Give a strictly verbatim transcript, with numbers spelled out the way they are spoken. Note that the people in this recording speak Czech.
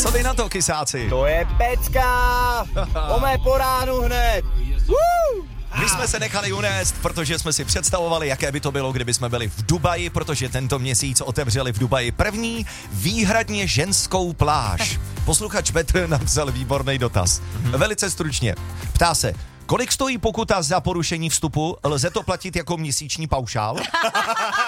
Co vy na to, kysáci? To je pecka! O mé po ránu hned! Woo! My jsme se nechali unést, protože jsme si představovali, jaké by to bylo, kdyby jsme byli v Dubaji, protože tento měsíc otevřeli v Dubaji první výhradně ženskou pláž. Posluchač Petr napsal výborný dotaz. Velice stručně. Ptá se, kolik stojí pokuta za porušení vstupu? Lze to platit jako měsíční paušál?